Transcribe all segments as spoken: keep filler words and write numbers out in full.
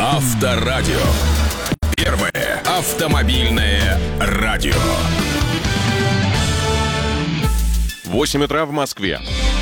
Авторадио. Первое автомобильное радио. восемь утра в Москве.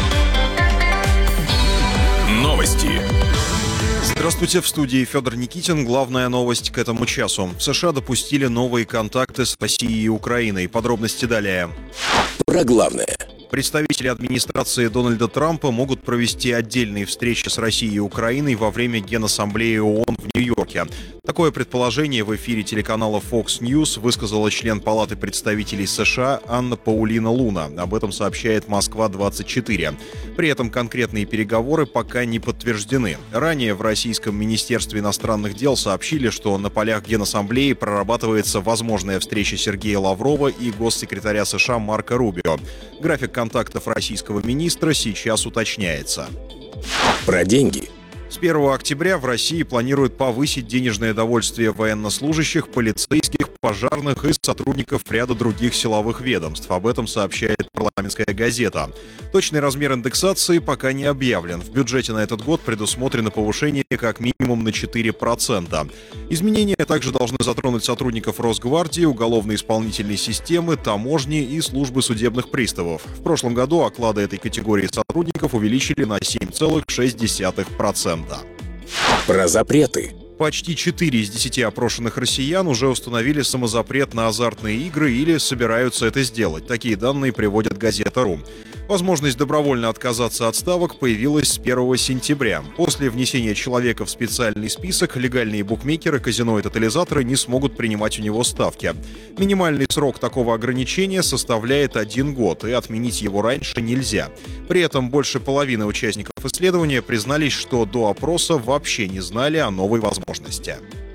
Новости. Здравствуйте, в студии Федор Никитин. Главная новость к этому часу. В США допустили новые контакты с Россией и Украиной. Подробности далее. Про главное. Представители администрации Дональда Трампа могут провести отдельные встречи с Россией и Украиной во время Генассамблеи ООН в Нью-Йорке. Такое предположение в эфире телеканала Fox News высказала член Палаты представителей США Анна Паулина Луна. Об этом сообщает Москва двадцать четыре. При этом конкретные переговоры пока не подтверждены. Ранее в Российском Министерстве иностранных дел сообщили, что на полях Генассамблеи прорабатывается возможная встреча Сергея Лаврова и госсекретаря США Марко Рубио. График контактов российского министра сейчас уточняется. Про деньги. С первого октября в России планируют повысить денежное довольствие военнослужащих, полицейских, пожарных и сотрудников ряда других силовых ведомств. Об этом сообщает парламентская газета. Точный размер индексации пока не объявлен. В бюджете на этот год предусмотрено повышение как минимум на четыре процента. Изменения также должны затронуть сотрудников Росгвардии, уголовно-исполнительной системы, таможни и службы судебных приставов. В прошлом году оклады этой категории сотрудников увеличили на семь целых шесть десятых процента. Про запреты. Почти четыре из десяти опрошенных россиян уже установили самозапрет на азартные игры или собираются это сделать. Такие данные приводит газета.ру. Возможность добровольно отказаться от ставок появилась с первого сентября. После внесения человека в специальный список легальные букмекеры, казино и тотализаторы не смогут принимать у него ставки. Минимальный срок такого ограничения составляет один год, и отменить его раньше нельзя. При этом больше половины участников исследования признались, что до опроса вообще не знали о новой возможности.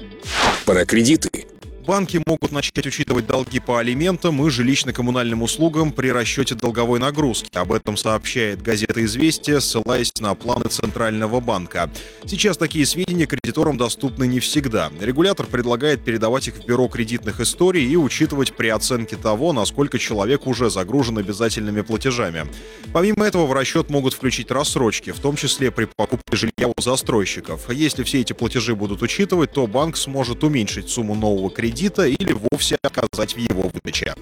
Про кредиты. Банки могут начать учитывать долги по алиментам и жилищно-коммунальным услугам при расчете долговой нагрузки. Об этом сообщает газета «Известия», ссылаясь на планы Центрального банка. Сейчас такие сведения кредиторам доступны не всегда. Регулятор предлагает передавать их в бюро кредитных историй и учитывать при оценке того, насколько человек уже загружен обязательными платежами. Помимо этого в расчет могут включить рассрочки, в том числе при покупке жилья у застройщиков. Если все эти платежи будут учитывать, то банк сможет уменьшить сумму нового кредита или вовсе отказать в его выдаче.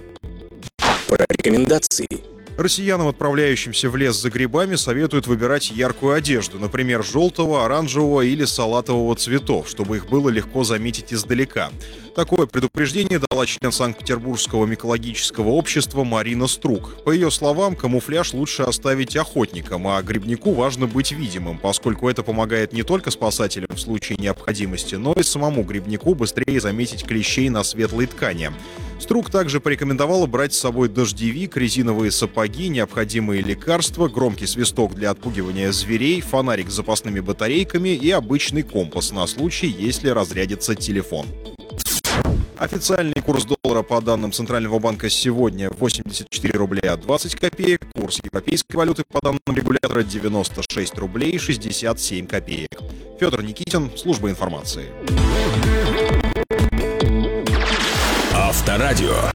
Про рекомендации. Россиянам, отправляющимся в лес за грибами, советуют выбирать яркую одежду, например, желтого, оранжевого или салатового цветов, чтобы их было легко заметить издалека. Такое предупреждение дала член Санкт-Петербургского микологического общества Марина Струк. По ее словам, камуфляж лучше оставить охотникам, а грибнику важно быть видимым, поскольку это помогает не только спасателям в случае необходимости, но и самому грибнику быстрее заметить клещей на светлой ткани. Струк также порекомендовала брать с собой дождевик, резиновые сапоги, необходимые лекарства, громкий свисток для отпугивания зверей, фонарик с запасными батарейками и обычный компас на случай, если разрядится телефон. Официальный курс доллара по данным Центрального банка сегодня восемьдесят четыре рубля двадцать копеек, курс европейской валюты по данным регулятора девяносто шесть рублей шестьдесят семь копеек. Федор Никитин, служба информации. Авторадио.